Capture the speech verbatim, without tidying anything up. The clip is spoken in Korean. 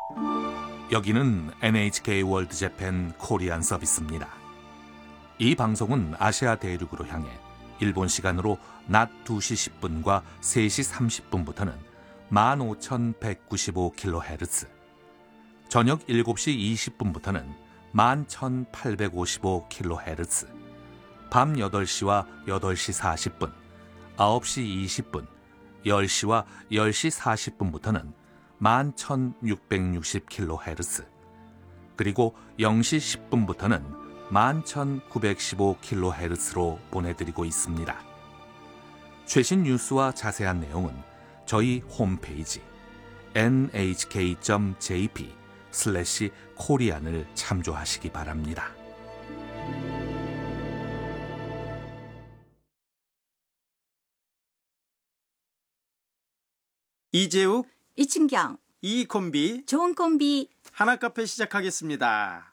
여기는 엔에이치케이 월드 재팬 코리안 서비스입니다. 이 방송은 아시아 대륙으로 향해 일본 시간으로 낮 두 시 십 분과 세 시 삼십 분부터는 만 오천백구십오 킬로헤르츠, 저녁 일곱 시 이십 분부터는 만 천팔백오십오 킬로헤르츠, 밤 여덟 시와 여덟 시 사십 분, 아홉 시 이십 분, 열 시와 열 시 사십 분부터는 만 천육백육십 킬로헤르츠, 그리고 영 시 십 분부터는 만 천구백십오 킬로헤르츠로 보내드리고 있습니다. 최신 뉴스와 자세한 내용은 저희 홈페이지 엔에이치케이 점 제이피 슬래시 코리안을 참조하시기 바랍니다. 이재욱, 이춘경, 이 콤비, 좋은 콤비. 하나카페 시작하겠습니다.